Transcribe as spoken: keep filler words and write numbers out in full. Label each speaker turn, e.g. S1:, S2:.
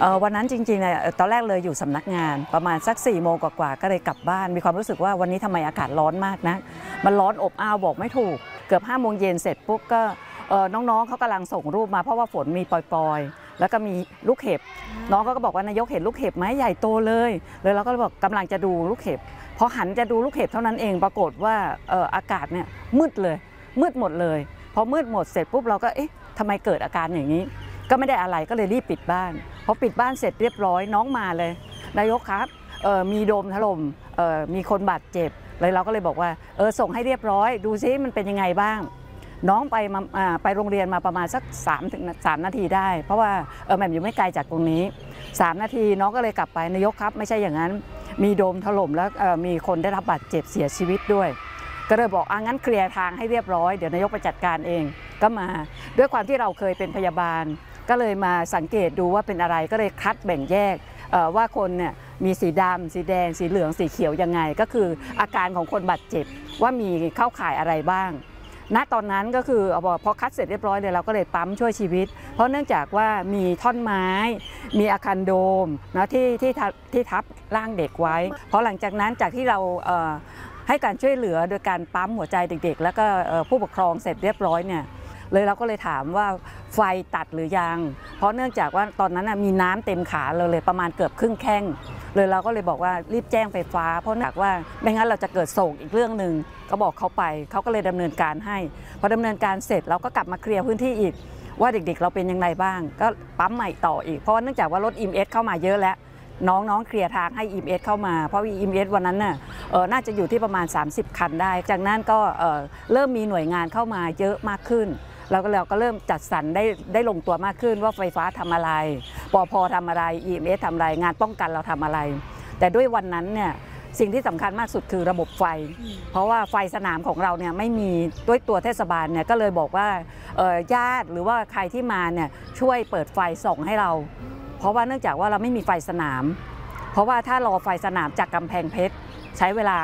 S1: วันนั้นจริงๆเนี่ยตอนแรกเลยอยู่สำนักงานประมาณสักสี่โมงกว่าๆก็เลยกลับบ้านมีความรู้สึกว่าวันนี้ทำไมอากาศร้อนมากนะมันร้อนอบอ้าวบอกไม่ถูกเกือบห้าโมงเย็นเสร็จปุ๊บก็น้องๆเขากำลังส่งรูปมาเพราะว่าฝนมีปล่อยๆแล้วก็มีลูกเห็บน้องก็บอกว่านายกเห็นลูกเห็บไหมใหญ่โตเลยเลยเราก็บอกกำลังจะดูลูกเห็บพอหันจะดูลูกเห็บเท่านั้นเองปรากฏว่าอากาศเนี่ยมืดเลยมืดหมดเลยพอมืดหมดเสร็จปุ๊บเราก็เอ๊ะทำไมเกิดอาการอย่างนี้ก็ไม่ได้อะไรก็เลยรีบปิดบ้านพอปิดบ้านเสร็จเรียบร้อยน้องมาเลยนายกครับมีโดมถล่มมีคนบาดเจ็บเลยเราก็เลยบอกว่าเออส่งให้เรียบร้อยดูซิมันเป็นยังไงบ้างน้องไปมาไปโรงเรียนมาประมาณสักสามถึงสามนาทีได้เพราะว่าเออแม่อยู่ไม่ไกลจากตรงนี้สามนาทีน้องก็เลยกลับไปนายกครับไม่ใช่อย่างนั้นมีโดมถล่มแล้วมีคนได้รับบาดเจ็บเสียชีวิตด้วยก็เลยบอกอ่ะงั้นเคลียร์ทางให้เรียบร้อยเดี๋ยวนายกไปจัดการเองก็มาด้วยความที่เราเคยเป็นพยาบาลก็เลยมาสังเกตดูว่าเป็นอะไรก็เลยคัดแบ่งแยกว่าคนเนี่ยมีสีดำสีแดงสีเหลืองสีเขียวยังไงก็คืออาการของคนบาดเจ็บว่ามีเข้าข่ายอะไรบ้างณตอนนั้นก็คือพอคัดเสร็จเรียบร้อยเลยเราก็เลยปั๊มช่วยชีวิตเพราะเนื่องจากว่ามีท่อนไม้มีอาคารโดมนะที่ที่ที่ทับร่างเด็กไว้เพราะหลังจากนั้นจากที่เราให้การช่วยเหลือโดยการปั๊มหัวใจเด็กๆแล้วก็ผู้ปกครองเสร็จเรียบร้อยเนี่ยเลยเราก็เลยถามว่าไฟตัดหรือยังเพราะเนื่องจากว่าตอนนั้นมีน้ำเต็มขาเราเลยประมาณเกือบครึ่งแข้งเลยเราก็เลยบอกว่ารีบแจ้งไฟฟ้าเพราะหนักว่าไม่งั้นเราจะเกิดโศกอีกเรื่องหนึ่งก็บอกเขาไปเขาก็เลยดำเนินการให้พอดำเนินการเสร็จเราก็กลับมาเคลียร์พื้นที่อีกว่าเด็กๆเราเป็นยังไงบ้างก็ปั๊มใหม่ต่ออีกเพราะเนื่องจากว่ารถ อี เอ็ม เอส เข้ามาเยอะแล้วน้องๆเคลียร์ทางให้ อี เอ็ม เอส เข้ามาเพราะ อี เอ็ม เอส วันนั้นน่ะน่าจะอยู่ที่ประมาณสามสิบคันได้จากนั้นก็เริ่มมีหน่วยงานเข้ามาเยอะมากขึ้นเราก็เราก็เริ่มจัดสรรได้ได้ลงตัวมากขึ้นว่าไฟฟ้าทำอะไรปพทำอะไร อี เอ็ม เอส ทำอะไรงานป้องกันเราทำอะไรแต่ด้วยวันนั้นเนี่ยสิ่งที่สำคัญมากสุดคือระบบไฟเพราะว่าไฟสนามของเราเนี่ยไม่มีด้วยตัวเทศบาลเนี่ยก็เลยบอกว่าญาติหรือว่าใครที่มาเนี่ยช่วยเปิดไฟส่องให้เราเพราะว่าเนื่องจากว่าเราไม่มีไฟสนามเพราะว่าถ้ารอไฟสนามจากกำแพงเพชรใช้เวลา